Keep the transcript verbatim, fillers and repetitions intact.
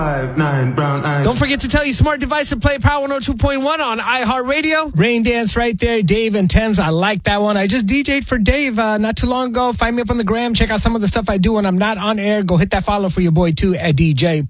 Five, nine, brown eyes. Don't forget to tell your smart device to play Power one oh two point one on iHeartRadio. Rain Dance right there. Dave and Thames. I like that one. I just D J'd for Dave uh, not too long ago. Find me up on the gram. Check out some of the stuff I do when I'm not on air. Go hit that follow for your boy too at D J